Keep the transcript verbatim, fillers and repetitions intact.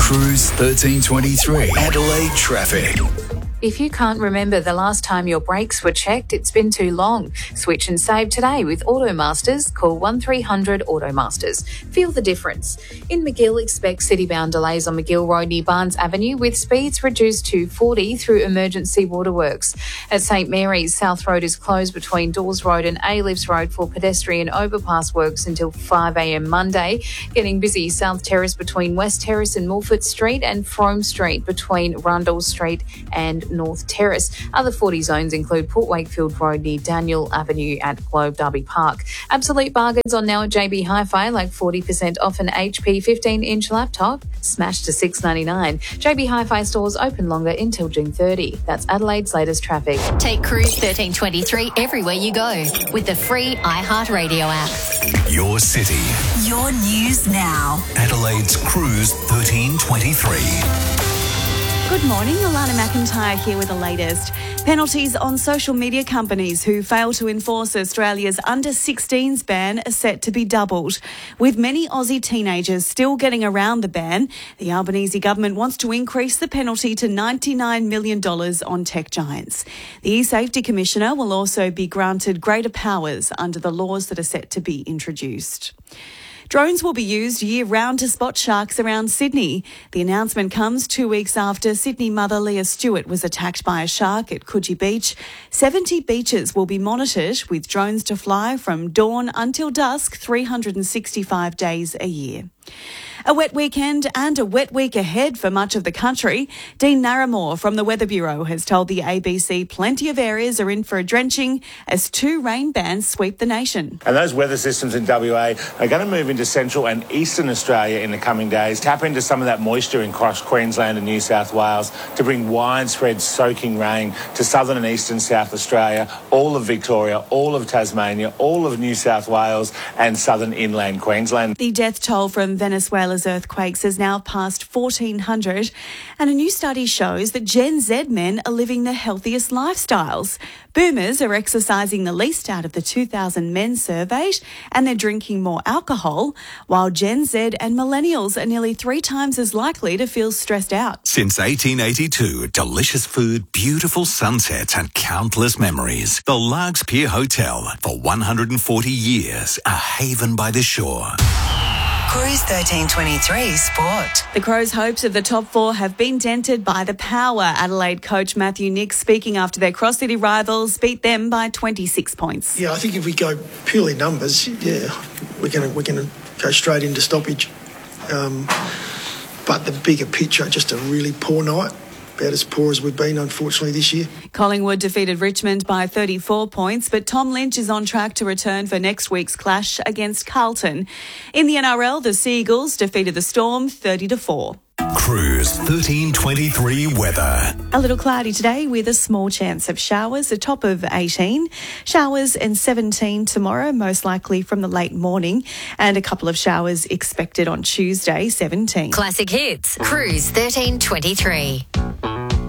Cruise thirteen twenty-three Adelaide traffic. If you can't remember the last time your brakes were checked, it's been too long. Switch and save today with Automasters. Call one three hundred Automasters. Feel the difference. In McGill, expect city-bound delays on McGill Road near Barnes Avenue with speeds reduced to forty through emergency waterworks. At St Mary's, South Road is closed between Dawes Road and A-Lifts Road for pedestrian overpass works until five a m Monday. Getting busy, South Terrace between West Terrace and Morford Street and Frome Street between Rundle Street and North Terrace. Other forty zones include Port Wakefield Road near Daniel Avenue at Globe Derby Park. Absolute bargains on now at J B Hi-Fi, like forty percent off an H P fifteen inch laptop, smashed to six ninety-nine. J B Hi-Fi stores open longer until June thirtieth. That's Adelaide's latest traffic. Take Cruise thirteen twenty-three everywhere you go with the free iHeartRadio app. Your city. Your news now. Adelaide's Cruise thirteen twenty-three. Good morning, Alana McIntyre here with the latest. Penalties on social media companies who fail to enforce Australia's under sixteens ban are set to be doubled. With many Aussie teenagers still getting around the ban, the Albanese government wants to increase the penalty to ninety-nine million dollars on tech giants. The E-Safety Commissioner will also be granted greater powers under the laws that are set to be introduced. Drones will be used year-round to spot sharks around Sydney. The announcement comes two weeks after Sydney mother Leah Stewart was attacked by a shark at Coogee Beach. seventy beaches will be monitored with drones to fly from dawn until dusk, three hundred sixty-five days a year. A wet weekend and a wet week ahead for much of the country. Dean Naramore from the Weather Bureau has told the A B C plenty of areas are in for a drenching as two rain bands sweep the nation. And those weather systems in W A are going to move into central and eastern Australia in the coming days, tap into some of that moisture in across Queensland and New South Wales to bring widespread soaking rain to southern and eastern South Australia, all of Victoria, all of Tasmania, all of New South Wales and southern inland Queensland. The death toll from Venezuela's earthquakes has now passed fourteen hundred, and a new study shows that Gen Z men are living the healthiest lifestyles. Boomers are exercising the least out of the two thousand men surveyed, and they're drinking more alcohol, while Gen Z and millennials are nearly three times as likely to feel stressed out. Since eighteen eighty-two, delicious food, beautiful sunsets and countless memories. The Largs Pier Hotel, for one hundred forty years, a haven by the shore. Cruise thirteen twenty-three Sport. The Crows' hopes of the top four have been dented by the power. Adelaide coach Matthew Nicks speaking after their cross-city rivals beat them by twenty-six points. Yeah, I think if we go purely numbers, yeah, we're going to we're going to go straight into stoppage. Um, but the bigger picture, just a really poor night. About as poor as we've been, unfortunately, this year. Collingwood defeated Richmond by thirty-four points, but Tom Lynch is on track to return for next week's clash against Carlton. In the N R L, the Seagulls defeated the Storm thirty to four. Cruise thirteen twenty-three weather. A little cloudy today with a small chance of showers, a top of eighteen. Showers and seventeen tomorrow, most likely from the late morning, and a couple of showers expected on Tuesday, seventeen. Classic Hits, Cruise thirteen twenty-three.